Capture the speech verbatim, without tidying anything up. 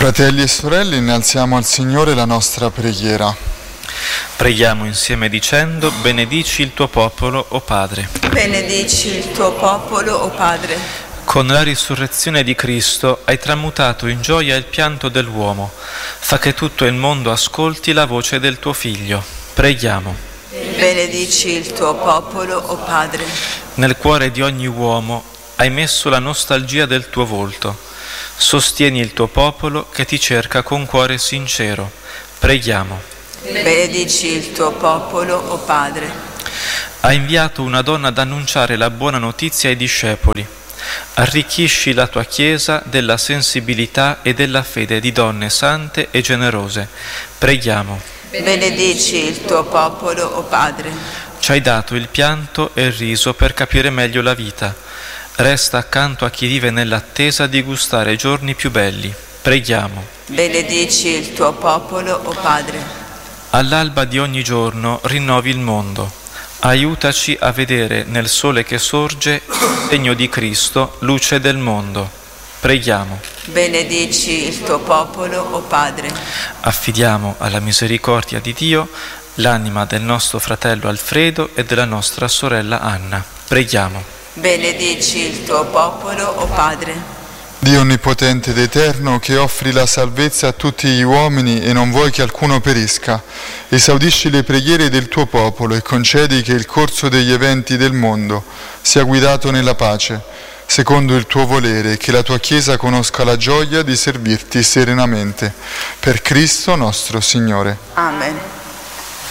Fratelli e sorelle, innalziamo al Signore la nostra preghiera. Preghiamo insieme dicendo: benedici il tuo popolo, o Padre. Benedici il tuo popolo, o Padre. Con la risurrezione di Cristo hai tramutato in gioia il pianto dell'uomo. Fa che tutto il mondo ascolti la voce del tuo Figlio. Preghiamo. Benedici il tuo popolo, o Padre. Nel cuore di ogni uomo hai messo la nostalgia del tuo volto. Sostieni il tuo popolo che ti cerca con cuore sincero. Preghiamo. Benedici il tuo popolo, o Padre. Hai inviato una donna ad annunciare la buona notizia ai discepoli. Arricchisci la tua Chiesa della sensibilità e della fede di donne sante e generose. Preghiamo. Benedici il tuo popolo, o Padre. Ci hai dato il pianto e il riso per capire meglio la vita. Resta accanto a chi vive nell'attesa di gustare giorni più belli. Preghiamo. Benedici il tuo popolo, o Padre. All'alba di ogni giorno rinnovi il mondo. Aiutaci a vedere nel sole che sorge il segno di Cristo, luce del mondo. Preghiamo. Benedici il tuo popolo, o Padre. Affidiamo alla misericordia di Dio l'anima del nostro fratello Alfredo e della nostra sorella Anna. Preghiamo. Benedici il tuo popolo, o Padre. Dio onnipotente ed eterno, che offri la salvezza a tutti gli uomini e non vuoi che alcuno perisca, esaudisci le preghiere del tuo popolo e concedi che il corso degli eventi del mondo sia guidato nella pace, secondo il tuo volere, che la tua Chiesa conosca la gioia di servirti serenamente. Per Cristo nostro Signore. Amen.